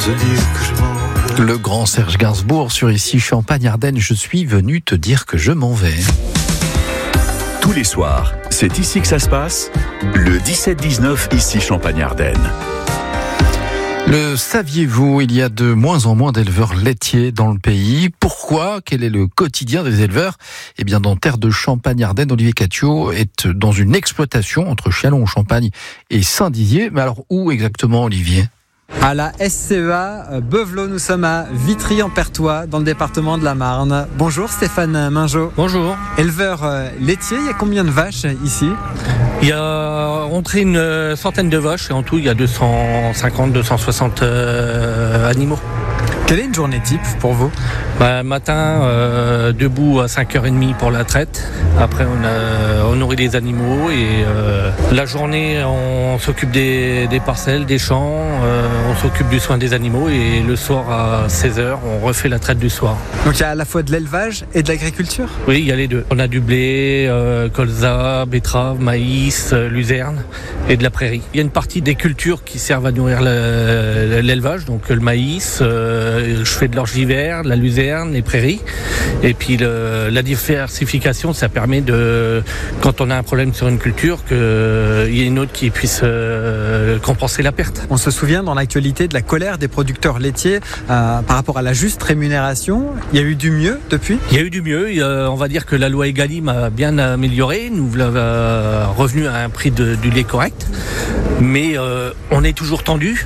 dire que je m'en vais. Le grand Serge Gainsbourg sur Ici Champagne-Ardenne. Je suis venu te dire que je m'en vais. Tous les soirs, c'est ici que ça se passe. Le 17-19, ici Champagne-Ardenne. Le saviez-vous, il y a de moins en moins d'éleveurs laitiers dans le pays. Pourquoi ? Quel est le quotidien des éleveurs ? Eh bien, dans Terre de Champagne-Ardenne, Olivier Cattiot est dans une exploitation entre Châlons-en-Champagne et Saint-Dizier. Mais alors, où exactement, Olivier ? À la SCEA Beuvelot, nous sommes à Vitry-en-Perthois, dans le département de la Marne. Bonjour Stéphane Mingeot. Bonjour. Éleveur laitier, il y a combien de vaches ici ? Il y a entré une centaine de vaches et en tout il y a 250-260 animaux. Quelle est une journée type pour vous ? Matin, debout à 5h30 pour la traite. Après, on nourrit les animaux et la journée, on s'occupe des parcelles, des champs, on s'occupe du soin des animaux et le soir à 16h, on refait la traite du soir. Donc il y a à la fois de l'élevage et de l'agriculture ? Oui, il y a les deux. On a du blé, colza, betterave, maïs, luzerne et de la prairie. Il y a une partie des cultures qui servent à nourrir l'élevage, donc le maïs, je fais de l'orge d'hiver, de la luzerne, les prairies. Et puis la diversification, ça permet de, quand on a un problème sur une culture, qu'il y ait une autre qui puisse compenser la perte. On se souvient dans l'actualité de la colère des producteurs laitiers par rapport à la juste rémunération. Il y a eu du mieux depuis ? Il y a eu du mieux. On va dire que la loi Egalim a bien amélioré. Nous revenu à un prix du lait correct. Mais on est toujours tendu.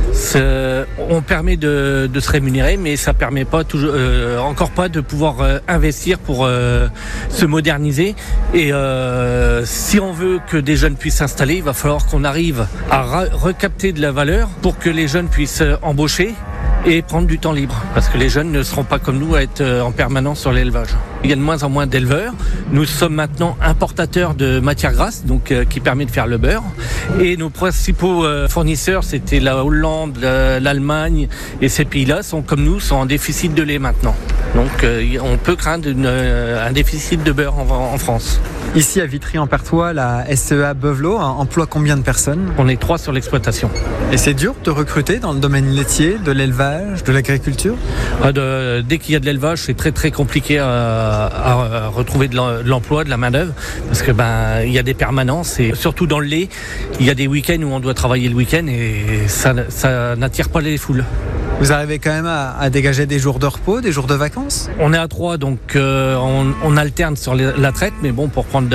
On permet de se rémunérer, mais ça permet pas toujours, encore pas de pouvoir investir pour se moderniser. Et si on veut que des jeunes puissent s'installer, il va falloir qu'on arrive à recapter de la valeur pour que les jeunes puissent embaucher et prendre du temps libre. Parce que les jeunes ne seront pas comme nous à être en permanence sur l'élevage. Il y a de moins en moins d'éleveurs. Nous sommes maintenant importateurs de matières grasses, donc qui permet de faire le beurre. Et nos principaux fournisseurs, c'était la Hollande, l'Allemagne et ces pays-là sont comme nous, sont en déficit de lait maintenant. Donc on peut craindre un déficit de beurre en France. Ici à Vitry-en-Perthois, la SCEA Beuvelot emploie combien de personnes ? On est 3 sur l'exploitation. Et c'est dur de recruter dans le domaine laitier, de l'élevage, de l'agriculture ? Dès qu'il y a de l'élevage, c'est très très compliqué à retrouver de l'emploi, de la main-d'œuvre, parce que il y a des permanences et surtout dans le lait, il y a des week-ends où on doit travailler le week-end et ça n'attire pas les foules. Vous arrivez quand même à dégager des jours de repos, des jours de vacances ? On est à 3, donc on alterne sur la traite, mais bon, pour prendre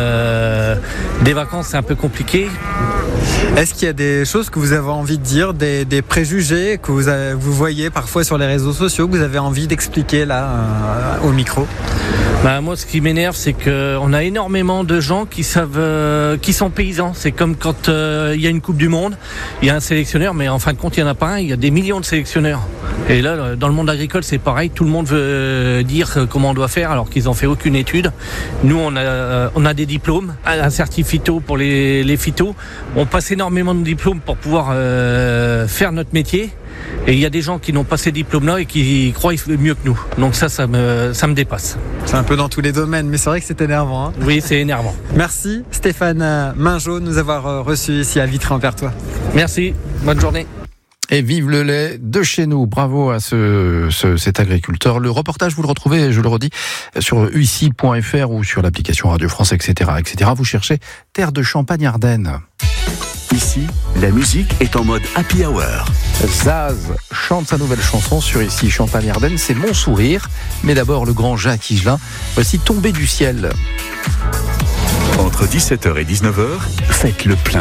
des vacances, c'est un peu compliqué. Est-ce qu'il y a des choses que vous avez envie de dire, des préjugés que vous voyez parfois sur les réseaux sociaux, que vous avez envie d'expliquer là, au micro ? Moi, ce qui m'énerve, c'est qu'on a énormément de gens qui sont paysans. C'est comme quand il y a une Coupe du Monde, il y a un sélectionneur, mais en fin de compte, il n'y en a pas un, il y a des millions de sélectionneurs. Et là, dans le monde agricole, c'est pareil, tout le monde veut dire comment on doit faire, alors qu'ils n'ont fait aucune étude. Nous, on a des diplômes, un certificat phyto pour les phytos. On passe énormément de diplômes pour pouvoir faire notre métier. Et il y a des gens qui n'ont pas ces diplômes-là et qui croient mieux que nous. Donc ça me dépasse. C'est un peu dans tous les domaines, mais c'est vrai que c'est énervant. Hein ? Oui, c'est énervant. Merci Stéphane Mingeot de nous avoir reçus ici à Vitry-en-Perthois. Merci, bonne journée. Et vive le lait de chez nous. Bravo à cet agriculteur. Le reportage, vous le retrouvez, je le redis, sur uici.fr ou sur l'application Radio France, etc., etc. Vous cherchez Terre de Champagne-Ardenne. Ici, la musique est en mode happy hour. Zaz chante sa nouvelle chanson sur Ici Champagne-Ardenne, c'est Mon Sourire. Mais d'abord, le grand Jacques Higelin. Voici Tombé du ciel. Entre 17h et 19h, faites le plein